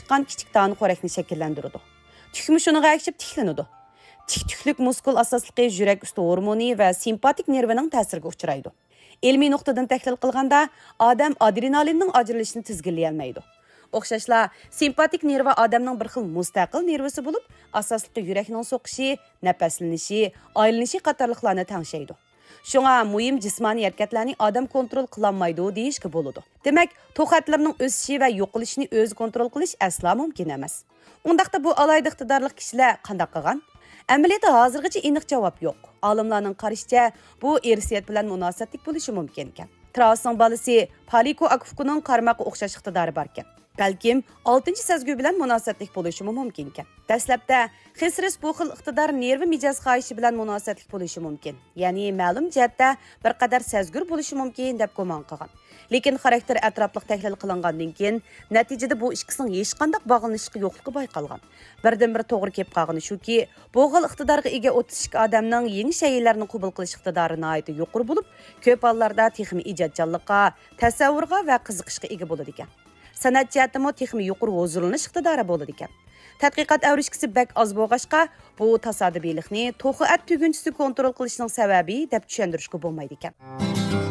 chiqqan kichik tani xo'rakni shakllantiradi. Tükmü şunuğa ekşip tiklanadi. Tik-tüklük muskul asosligi yurak usti hormoni va simpatik nervining ta'siriga uchraydi. Ilmiy nuqtadan tahlil qilganda odam adrenalinning ajralishini tizginlay olmaydi. O'xshashla simpatik nervi odamning bir xil mustaqil nervisi bo'lib, asosligi yurakning so'qishi, nafaslanishi, aylanishi qatorliqlarni tangshaydi. Şuna muhim jismoniy harakatlarni odam kontrol qilolmaydi deyishga bo'ladi. Demak, to'xatlarning o'sishi va yo'qolishini o'zi kontrol qilish aslo mumkin emas. Undaqda bu alayda iqtidorli kishilar qanday qilgan? Amaliyotda hozirgacha aniq javob yo'q. Olimlarning qarashicha, bu irsiyat bilan munosabatlik bo'lishi mumkin ekan. Trausning bolasi Paliko Akufkuning qarmoqqa o'xshash iqtidori bor ekan. Balkim 6-sezgi bilan munosabatlik bo'lishi mumkin ekan. Dastlabda Xesris bu xil iqtidor nervi mijoz xohishi bilan munosabatlik bo'lishi mumkin. Ya'ni ma'lum jihatda bir qadar sezgur bo'lishi mumkin deb gumon qilgan. Lekin xarakter atrofliq tahlil qilingandan keyin natijada bu ikkisining hech qanday bog'lanishliqi yo'qligi bayqalgan. Birdan-bir to'g'ri kelib qolgani shuki, bu xil iqtidorga ega o'tishik odamning yangi shaylarni qabul qilish iqtidori nihoyatda yuqori bo'lib, ko'p hollarda texnik ijodchanlikqa, tasavvurga va qiziqishga ega bo'ladi ekan. San'at jihatida texnik yuqori huzurlanish iqtidori bo'ladi ekan. Tadqiqot avrishkisi bak oz bo'lg'achqa, bu tasodibiylikni to'xi at tugunchisi kontrol qilishning sababi deb tushuntirishga bo'lmaydi ekan.